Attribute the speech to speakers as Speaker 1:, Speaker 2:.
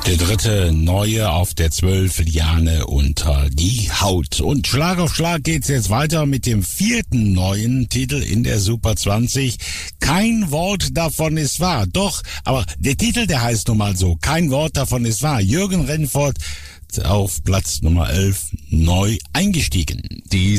Speaker 1: Der dritte neue auf der 12, Liane unter die Haut. Und Schlag auf Schlag geht's jetzt weiter mit dem vierten neuen Titel in der Super 20. Kein Wort davon ist wahr. Doch, aber der Titel, der heißt nun mal so. Kein Wort davon ist wahr. Jürgen Rennfort auf Platz Nummer 11 neu eingestiegen. Die